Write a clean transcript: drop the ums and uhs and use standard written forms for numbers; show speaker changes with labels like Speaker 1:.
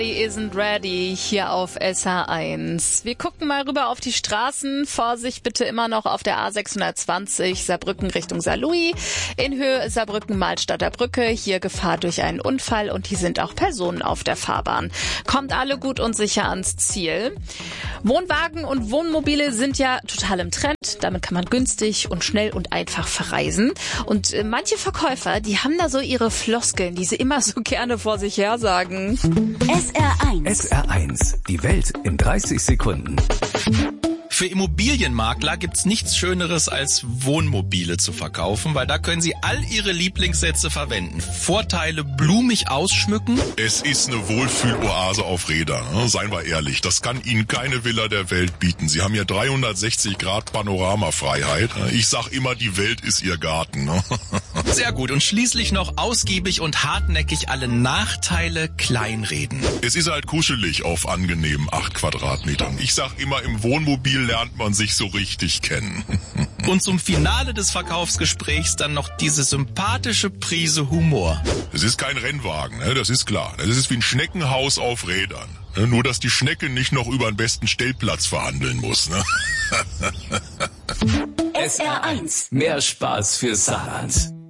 Speaker 1: Isn't ready hier auf SH1. Wir gucken mal rüber auf die Straßen. Vorsicht bitte immer noch auf der A620 Saarbrücken Richtung Saarlouis. In Höhe Saarbrücken-Malstadter Brücke. Hier Gefahr durch einen Unfall und hier sind auch Personen auf der Fahrbahn. Kommt alle gut und sicher ans Ziel. Wohnwagen und Wohnmobile sind ja total im Trend. Damit kann man günstig und schnell und einfach verreisen. Und manche Verkäufer, die haben da so ihre Floskeln, die sie immer so gerne vor sich her sagen.
Speaker 2: SR1.
Speaker 3: SR1. Die Welt in 30 Sekunden.
Speaker 4: Für Immobilienmakler gibt's nichts Schöneres als Wohnmobile zu verkaufen, weil da können sie all ihre Lieblingssätze verwenden. Vorteile: blumig ausschmücken.
Speaker 5: Es ist eine Wohlfühloase auf Rädern, ne? Seien wir ehrlich, das kann Ihnen keine Villa der Welt bieten. Sie haben hier 360 Grad Panoramafreiheit. Ich sag immer, die Welt ist Ihr Garten. Ne?
Speaker 4: Sehr gut. Und schließlich noch ausgiebig und hartnäckig alle Nachteile kleinreden.
Speaker 5: Es ist halt kuschelig auf angenehmen 8 Quadratmetern. Ich sag immer, im Wohnmobil lernt man sich so richtig kennen.
Speaker 4: Und zum Finale des Verkaufsgesprächs dann noch diese sympathische Prise Humor.
Speaker 5: Es ist kein Rennwagen, ne? Das ist klar. Das ist wie ein Schneckenhaus auf Rädern. Nur, dass die Schnecke nicht noch über den besten Stellplatz verhandeln muss. Ne?
Speaker 2: SR1.
Speaker 3: Mehr Spaß für Saarland.